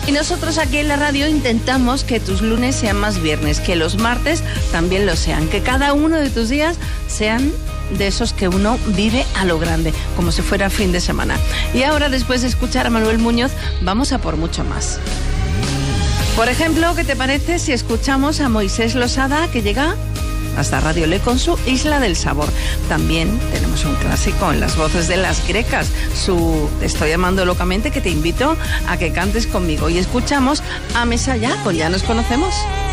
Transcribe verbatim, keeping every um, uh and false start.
Y nosotros aquí en la radio intentamos que tus lunes sean más viernes, que los martes también lo sean, que cada uno de tus días sean de esos que uno vive a lo grande, como si fuera fin de semana. Y ahora, después de escuchar a Manuel Muñoz, vamos a por mucho más. Por ejemplo, ¿qué te parece si escuchamos a Moisés Losada, que llega hasta Radio Le con su Isla del Sabor? También tenemos un clásico en las voces de Las Grecas, su Te estoy amando locamente, que te invito a que cantes conmigo. Y escuchamos a Mesaya con Ya nos conocemos.